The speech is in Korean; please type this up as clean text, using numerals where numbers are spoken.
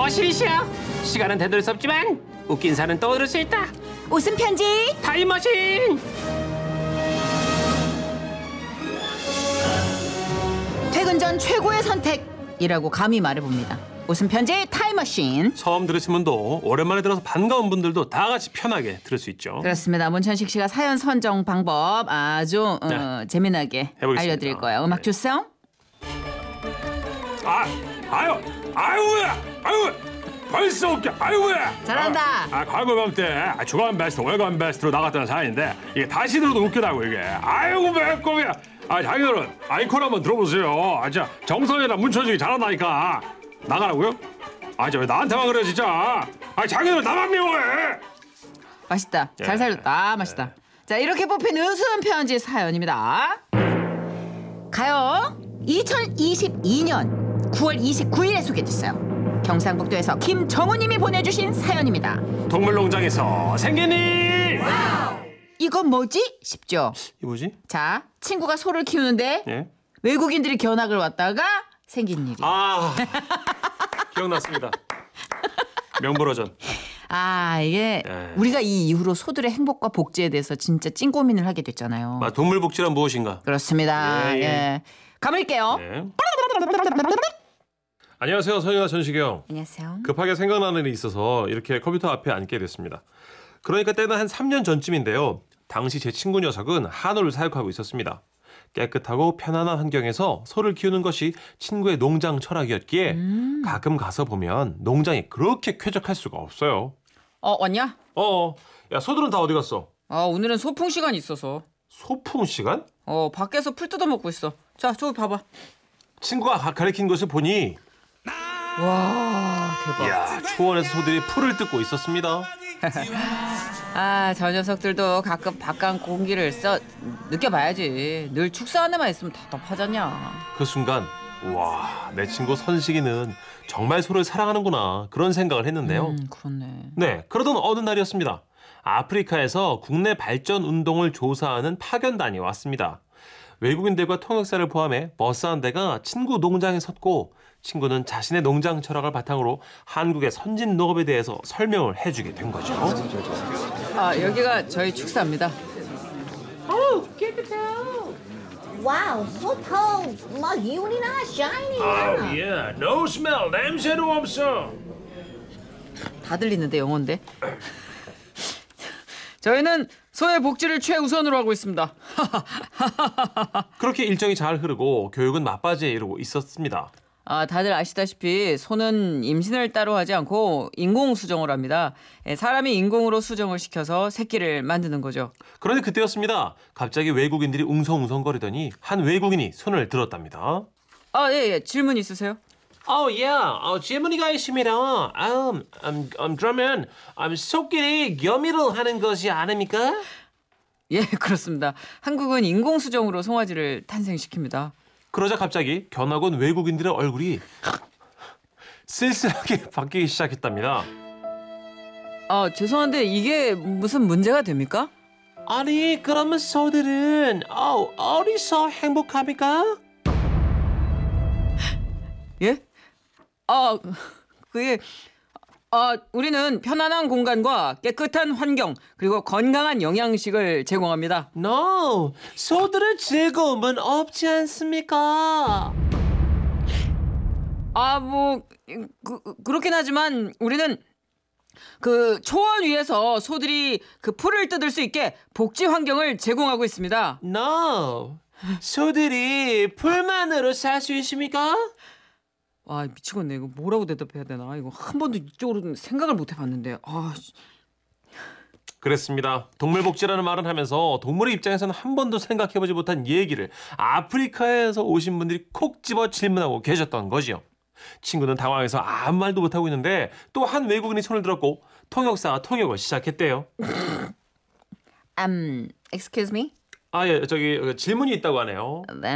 머신이시여. 시간은 되돌릴 수 없지만 웃긴 사는 떠오를 수 있다. 웃음 편지. 타임머신. 퇴근 전 최고의 선택이라고 감히 말해봅니다. 웃음 편지 타임머신. 처음 들으신 분도 오랜만에 들어서 반가운 분들도 다 같이 편하게 들을 수 있죠. 그렇습니다. 문천식 씨가 사연 선정 방법 아주 재미나게 해보겠습니다. 알려드릴 거예요. 음악 네. 주세요. 아유 벌써 웃겨. 아유야. 잘한다. 과거밤 때 주간 베스트 월간 베스트로 나갔던 사연인데 이게 다시 들어도 웃기다고 이게. 아이고 배꼽이야. 자기들은 아이콘 한번 들어보세요. 자 정선이랑 문천식이 잘한다니까. 나가라고요? 왜 나한테만 그래 진짜. 자기들 나만 미워해. 맛있다. 잘 살렸다. 맛있다. 자, 이렇게 뽑힌 웃음 편지 사연입니다. 가요. 2022년 9월 29일에 소개됐어요. 경상북도에서 김정우님이 보내주신 사연입니다. 동물농장에서 생긴 일. 이건 뭐지? 싶죠? 이 뭐지? 자, 친구가 소를 키우는데 예? 외국인들이 견학을 왔다가 생긴 일이. 기억났습니다. 명불허전. 이게 네. 우리가 이 이후로 소들의 행복과 복지에 대해서 진짜 찐 고민을 하게 됐잖아요. 동물복지란 무엇인가? 그렇습니다. 예. 예. 가볼게요. 네. 안녕하세요. 선희와 전식이형. 안녕하세요. 급하게 생각나는 일이 있어서 이렇게 컴퓨터 앞에 앉게 됐습니다. 그러니까 때는 한 3년 전쯤인데요. 당시 제 친구 녀석은 한우를 사육하고 있었습니다. 깨끗하고 편안한 환경에서 소를 키우는 것이 친구의 농장 철학이었기에 가끔 가서 보면 농장이 그렇게 쾌적할 수가 없어요. 왔냐? 야 소들은 다 어디 갔어? 오늘은 소풍 시간이 있어서. 소풍 시간? 밖에서 풀 뜯어 먹고 있어. 자, 저기 봐봐. 친구가 가르친 것을 보니 와, 대박. 이야, 초원에서 소들이 풀을 뜯고 있었습니다. 저 녀석들도 가끔 바깥 공기를 느껴봐야지. 늘 축사 안에만 있으면 답답하잖냐. 그 순간 와, 내 친구 선식이는 정말 소를 사랑하는구나 그런 생각을 했는데요. 그렇네. 네, 그러던 어느 날이었습니다. 아프리카에서 국내 발전 운동을 조사하는 파견단이 왔습니다. 외국인들과 통역사를 포함해 버스 한 대가 친구 농장에 섰고 친구는 자신의 농장 철학을 바탕으로 한국의 선진 농업에 대해서 설명을 해주게 된 거죠. 여기가 저희 축사입니다. 깨끗해요. Wow, so cold. 막 기운이 나, shiny. 예, no smell, 냄새도 없어. 다 들리는데 영어인데. 저희는 소의 복지를 최우선으로 하고 있습니다. 그렇게 일정이 잘 흐르고 교육은 막바지에 이르고 있었습니다. 다들 아시다시피 소는 임신을 따로 하지 않고 인공 수정을 합니다. 사람이 인공으로 수정을 시켜서 새끼를 만드는 거죠. 그런데 그때였습니다. 갑자기 외국인들이 웅성웅성거리더니 한 외국인이 손을 들었답니다. 예. 질문 있으세요? 질문이가 있습니다. 그러면 소끼리 겸이를 하는 것이 아닙니까? 예, 그렇습니다. 한국은 인공 수정으로 송아지를 탄생시킵니다. 그러자 갑자기 견학 온 외국인들의 얼굴이 쓸쓸하게 바뀌기 시작했답니다. 죄송한데 이게 무슨 문제가 됩니까? 아니 그러면 소들은 어디서 행복합니까? 예? 그게 우리는 편안한 공간과 깨끗한 환경 그리고 건강한 영양식을 제공합니다. No, 소들은 즐거움은 없지 않습니까? 그렇긴 하지만 우리는 그 초원 위에서 소들이 그 풀을 뜯을 수 있게 복지 환경을 제공하고 있습니다. No, 소들이 풀만으로 살 수 있습니까? 미치겠네. 이거 뭐라고 대답해야 되나? 이거 한 번도 이쪽으로 생각을 못 해봤는데. 그랬습니다. 동물복지라는 말은 하면서 동물의 입장에서는 한 번도 생각해보지 못한 얘기를 아프리카에서 오신 분들이 콕 집어 질문하고 계셨던 거지요. 친구는 당황해서 아무 말도 못하고 있는데 또 한 외국인이 손을 들었고 통역사가 통역을 시작했대요. Excuse me? 예, 저기 질문이 있다고 하네요. 네.